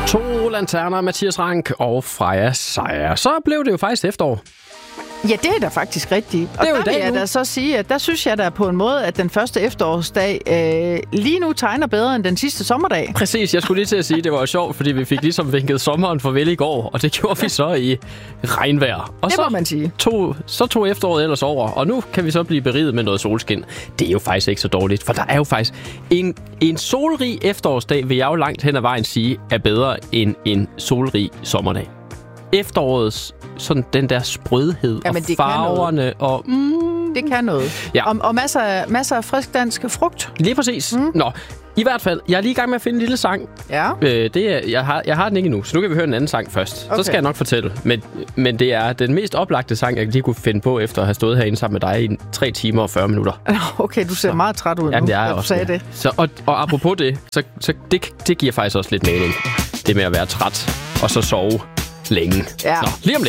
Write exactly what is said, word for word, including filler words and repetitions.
To lanterner, Mathias Rank og Freja Sejer. Så blev det jo faktisk efterår. Ja, det er da faktisk rigtigt. Og det er jo der vil jeg nu. da så sige, at der synes jeg da på en måde, at den første efterårsdag øh, lige nu tegner bedre end den sidste sommerdag. Præcis, jeg skulle lige til at sige, at det var jo sjovt, fordi vi fik ligesom vinket sommeren farvel i går, og det gjorde vi så i regnvejr. Og det så må man sige. Tog, så tog efteråret ellers over, og nu kan vi så blive beriget med noget solskin. Det er jo faktisk ikke så dårligt, for der er jo faktisk en, en solrig efterårsdag, vil jeg jo langt hen ad vejen sige, er bedre end en solrig sommerdag. Efterårets sådan den der sprødhed Jamen, og farverne og mm, det kan noget. Ja. Og, og masser, af, masser af frisk dansk frugt. Lige præcis. Mm. Nå, i hvert fald, jeg er lige i gang med at finde en lille sang. Ja. Øh, det er, jeg, har, jeg har den ikke endnu, så nu kan vi høre en anden sang først. Okay. Så skal jeg nok fortælle. Men, men det er den mest oplagte sang, jeg lige kunne finde på, efter at have stået herinde sammen med dig i tre timer og fyrre minutter. Okay, du ser så meget træt ud Jamen, nu, jeg er da du også, sagde ja. det. Så, og, og apropos det, så, så det, det giver faktisk også lidt mening. Det med at være træt, og så sove længe. Ja. Nå, lige om lidt.